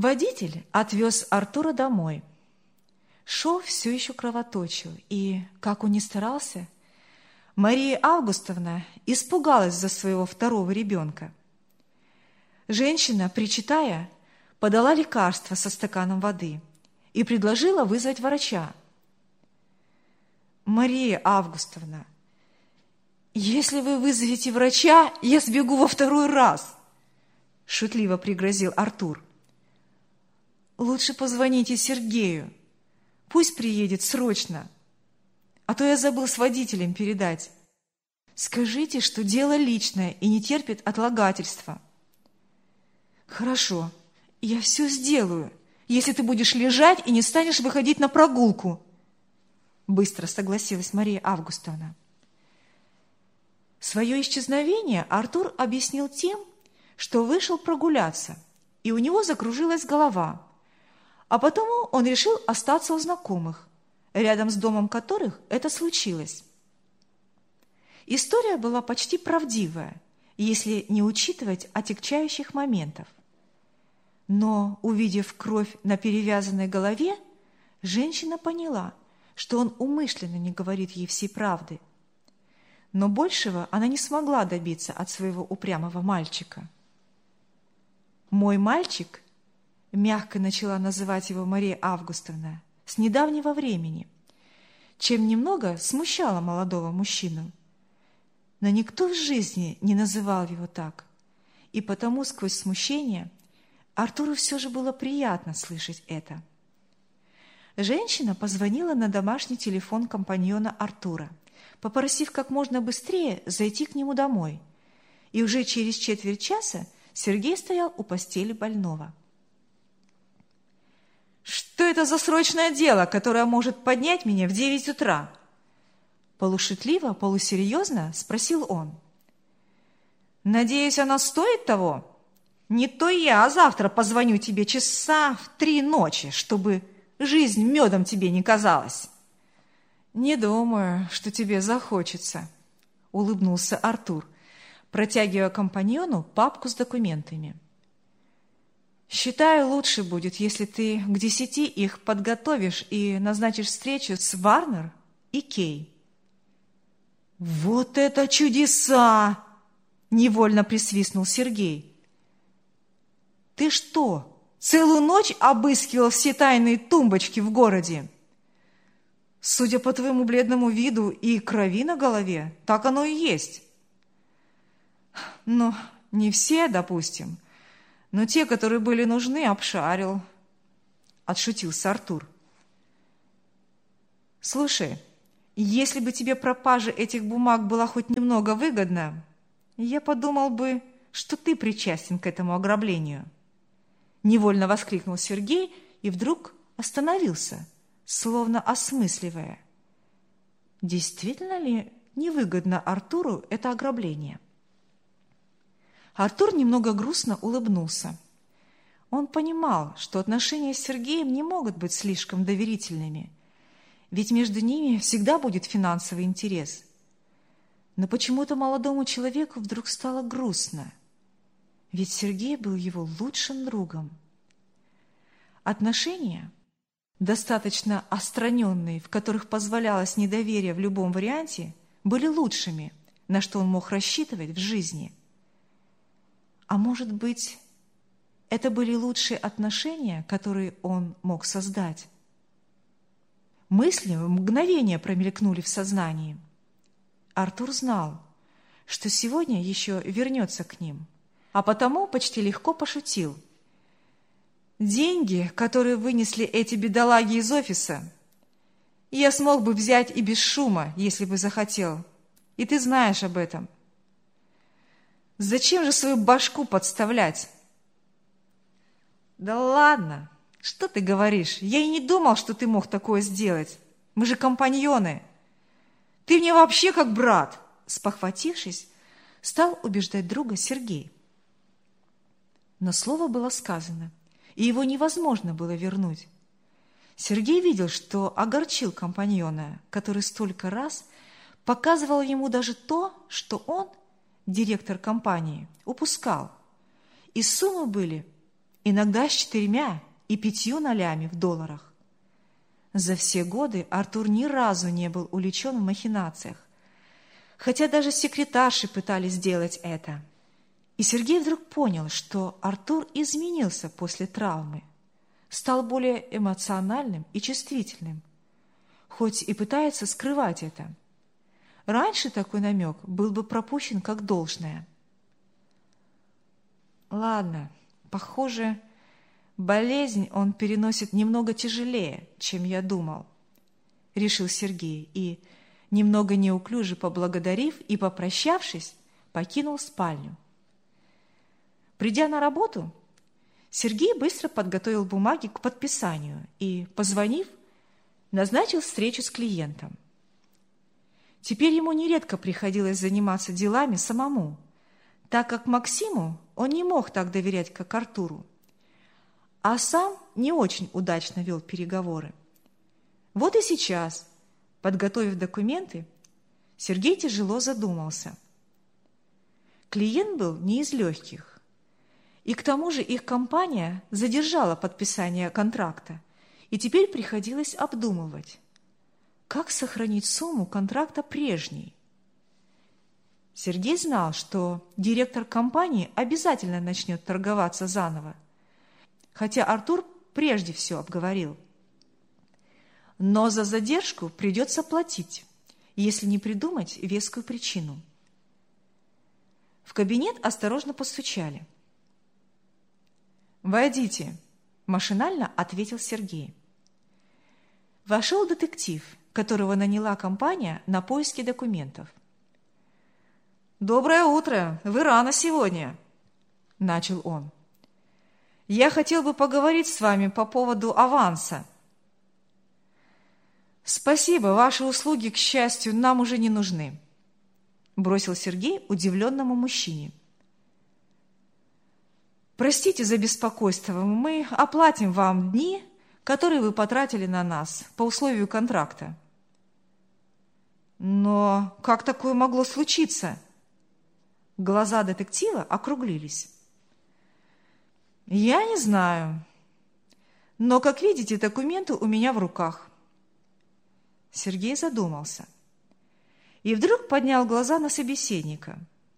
Водитель отвез Артура домой. Шов все еще кровоточил, и, как он ни старался, Мария Августовна испугалась за своего второго ребенка. Женщина, причитая, подала лекарство со стаканом воды и предложила вызвать врача. «Мария Августовна, если вы вызовете врача, я сбегу во второй раз!» – шутливо пригрозил Артур. «Лучше позвоните Сергею, пусть приедет срочно, а то я забыл с водителем передать. Скажите, что дело личное и не терпит отлагательства». «Хорошо, я все сделаю, если ты будешь лежать и не станешь выходить на прогулку», быстро согласилась Мария Августовна. Свое исчезновение Артур объяснил тем, что вышел прогуляться, и у него закружилась голова, а потому он решил остаться у знакомых, рядом с домом которых это случилось. История была почти правдивая, если не учитывать отягчающих моментов. Но, увидев кровь на перевязанной голове, женщина поняла, что он умышленно не говорит ей всей правды. Но большего она не смогла добиться от своего упрямого мальчика. «Мой мальчик», — мягко начала называть его Мария Августовна, с недавнего времени, чем немного смущала молодого мужчину. Но никто в жизни не называл его так, и потому сквозь смущение Артуру все же было приятно слышать это. Женщина позвонила на домашний телефон компаньона Артура, попросив как можно быстрее зайти к нему домой, и уже через четверть часа Сергей стоял у постели больного. «Что это за срочное дело, которое может поднять меня в 9 утра?» Полушутливо, полусерьезно спросил он. «Надеюсь, оно стоит того? Не то я завтра позвоню тебе часа в 3 ночи, чтобы жизнь медом тебе не казалась». «Не думаю, что тебе захочется», — улыбнулся Артур, протягивая компаньону папку с документами. «Считаю, лучше будет, если ты к 10 их подготовишь и назначишь встречу с Варнер и Кей». «Вот это чудеса!» — невольно присвистнул Сергей. «Ты что, целую ночь обыскивал все тайные тумбочки в городе? Судя по твоему бледному виду и крови на голове, так оно и есть». «Ну, не все, допустим, но те, которые были нужны, обшарил», — отшутился Артур. «Слушай, если бы тебе пропажа этих бумаг была хоть немного выгодна, я подумал бы, что ты причастен к этому ограблению». Невольно воскликнул Сергей и вдруг остановился, словно осмысливая, действительно ли невыгодно Артуру это ограбление. Артур немного грустно улыбнулся. Он понимал, что отношения с Сергеем не могут быть слишком доверительными, ведь между ними всегда будет финансовый интерес. Но почему-то молодому человеку вдруг стало грустно, ведь Сергей был его лучшим другом. Отношения, достаточно отстраненные, в которых позволялось недоверие в любом варианте, были лучшими, на что он мог рассчитывать в жизни. А может быть, это были лучшие отношения, которые он мог создать? Мысли в мгновение промелькнули в сознании. Артур знал, что сегодня еще вернется к ним, а потому почти легко пошутил. «Деньги, которые вынесли эти бедолаги из офиса, я смог бы взять и без шума, если бы захотел, и ты знаешь об этом. Зачем же свою башку подставлять?» «Да ладно, что ты говоришь? Я и не думал, что ты мог такое сделать. Мы же компаньоны. Ты мне вообще как брат!» Спохватившись, стал убеждать друга Сергей. Но слово было сказано, и его невозможно было вернуть. Сергей видел, что огорчил компаньона, который столько раз показывал ему даже то, что он, директор компании, упускал. И суммы были иногда с 4 и 5 нолями в долларах. За все годы Артур ни разу не был увлечен в махинациях, хотя даже секретарши пытались сделать это. И Сергей вдруг понял, что Артур изменился после травмы, стал более эмоциональным и чувствительным, хоть и пытается скрывать это. Раньше такой намек был бы пропущен как должное. Ладно, похоже, болезнь он переносит немного тяжелее, чем я думал, решил Сергей и, немного неуклюже поблагодарив и попрощавшись, покинул спальню. Придя на работу, Сергей быстро подготовил бумаги к подписанию и, позвонив, назначил встречу с клиентом. Теперь ему нередко приходилось заниматься делами самому, так как Максиму он не мог так доверять, как Артуру, а сам не очень удачно вел переговоры. Вот и сейчас, подготовив документы, Сергей тяжело задумался. Клиент был не из легких, и к тому же их компания задержала подписание контракта, и теперь приходилось обдумывать, как сохранить сумму контракта прежней. Сергей знал, что директор компании обязательно начнет торговаться заново, хотя Артур прежде все обговорил. Но за задержку придется платить, если не придумать вескую причину. В кабинет осторожно постучали. «Войдите», – машинально ответил Сергей. Вошел детектив, которого наняла компания на поиски документов. «Доброе утро! Вы рано сегодня!» – начал он. «Я хотел бы поговорить с вами по поводу аванса». «Спасибо, ваши услуги, к счастью, нам уже не нужны», – бросил Сергей удивленному мужчине. «Простите за беспокойство, мы оплатим вам дни, которые вы потратили на нас по условию контракта». «Но как такое могло случиться?» Глаза детектива округлились. «Я не знаю, но, как видите, документы у меня в руках». Сергей задумался и вдруг поднял глаза на собеседника.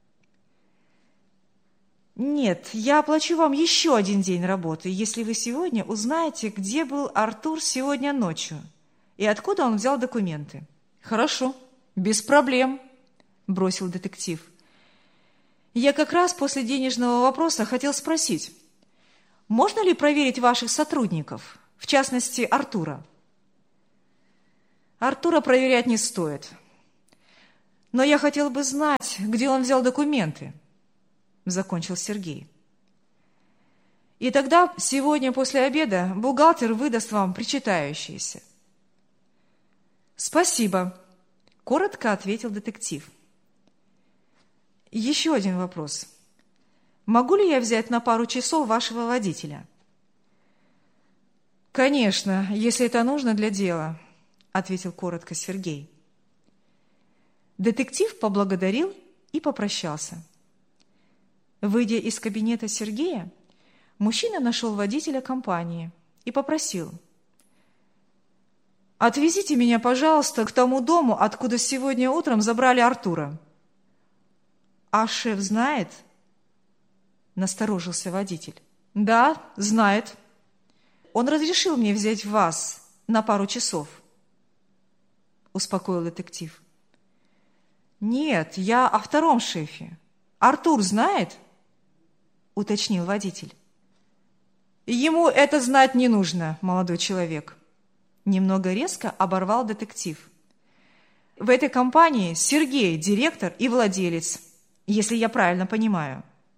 «Нет, я оплачу вам еще один день работы, если вы сегодня узнаете, где был Артур сегодня ночью и откуда он взял документы». «Хорошо, без проблем», – бросил детектив. «Я как раз после денежного вопроса хотел спросить, можно ли проверить ваших сотрудников, в частности, Артура?» «Артура проверять не стоит. Но я хотел бы знать, где он взял документы», – закончил Сергей. «И тогда сегодня после обеда бухгалтер выдаст вам причитающиеся». «Спасибо», – коротко ответил детектив. «Еще один вопрос. Могу ли я взять на пару часов вашего водителя?» «Конечно, если это нужно для дела», – ответил коротко Сергей. Детектив поблагодарил и попрощался. Выйдя из кабинета Сергея, мужчина нашел водителя компании и попросил: «Отвезите меня, пожалуйста, к тому дому, откуда сегодня утром забрали Артура». «А шеф знает?» – насторожился водитель. «Да, знает. Он разрешил мне взять вас на пару часов», – успокоил детектив. «Нет, я о втором шефе. Артур знает?» – уточнил водитель. «Ему это знать не нужно, молодой человек», – немного резко оборвал детектив. «В этой компании Сергей – директор и владелец, если я правильно понимаю».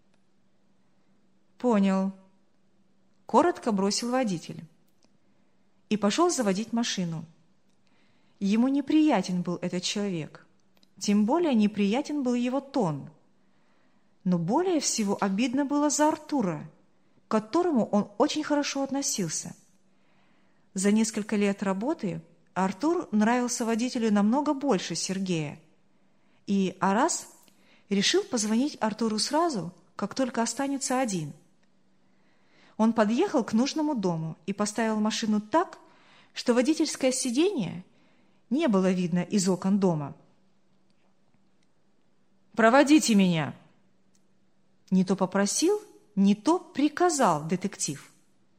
«Понял», – коротко бросил водитель и пошел заводить машину. Ему неприятен был этот человек, тем более неприятен был его тон. Но более всего обидно было за Артура, к которому он очень хорошо относился. За несколько лет работы Артур нравился водителю намного больше Сергея, и Арас решил позвонить Артуру сразу, как только останется один. Он подъехал к нужному дому и поставил машину так, что водительское сиденье не было видно из окон дома. «Проводите меня!» Не то попросил, не то приказал детектив.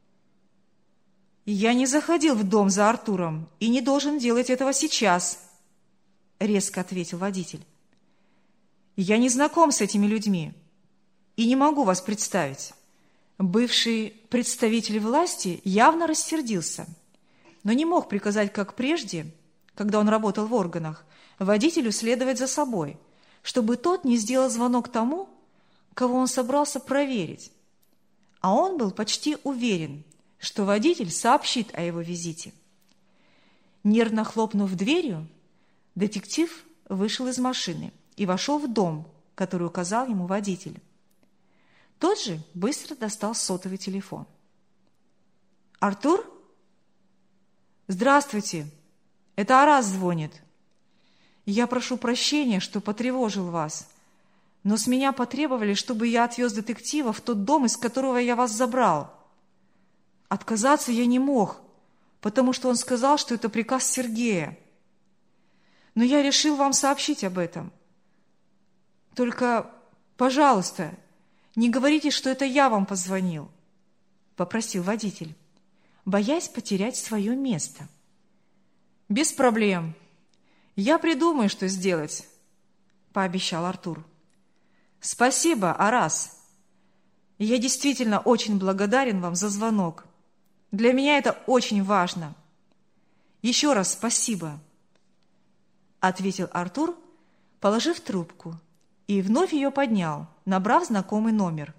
«Я не заходил в дом за Артуром и не должен делать этого сейчас», — резко ответил водитель. «Я не знаком с этими людьми и не могу вас представить». Бывший представитель власти явно рассердился, но не мог приказать, как прежде, когда он работал в органах, водителю следовать за собой, чтобы тот не сделал звонок тому, кого он собрался проверить. А он был почти уверен, что водитель сообщит о его визите. Нервно хлопнув дверью, детектив вышел из машины и вошел в дом, который указал ему водитель. Тот же быстро достал сотовый телефон. «Артур? Здравствуйте, это Арас звонит. Я прошу прощения, что потревожил вас, но с меня потребовали, чтобы я отвез детектива в тот дом, из которого я вас забрал. Отказаться я не мог, потому что он сказал, что это приказ Сергея. Но я решил вам сообщить об этом. Только, пожалуйста, не говорите, что это я вам позвонил», — попросил водитель, боясь потерять свое место. «Без проблем. Я придумаю, что сделать», — пообещал Артур. «Спасибо, Арас. Я действительно очень благодарен вам за звонок. Для меня это очень важно. Еще раз спасибо», — ответил Артур, положив трубку, и вновь ее поднял, набрав знакомый номер.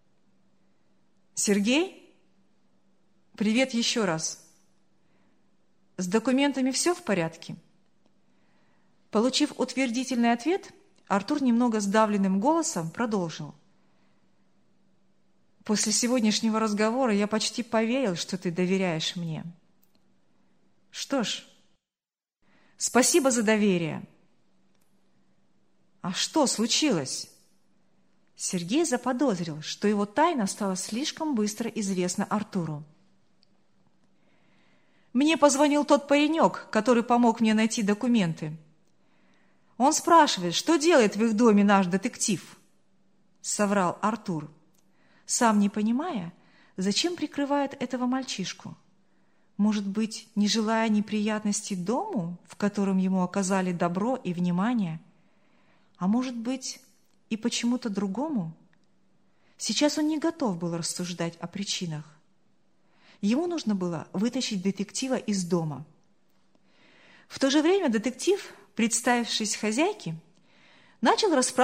«Сергей? Привет еще раз. С документами все в порядке?» Получив утвердительный ответ, Артур немного сдавленным голосом продолжил. «После сегодняшнего разговора я почти поверил, что ты доверяешь мне. Что ж, спасибо за доверие». «А что случилось?» Сергей заподозрил, что его тайна стала слишком быстро известна Артуру. «Мне позвонил тот паренек, который помог мне найти документы. Он спрашивает, что делает в их доме наш детектив», — соврал Артур, сам не понимая, зачем прикрывает этого мальчишку. Может быть, не желая неприятностей дому, в котором ему оказали добро и внимание, а может быть, и почему-то другому? Сейчас он не готов был рассуждать о причинах. Ему нужно было вытащить детектива из дома. В то же время детектив, представившись хозяйке, начал расспрашивать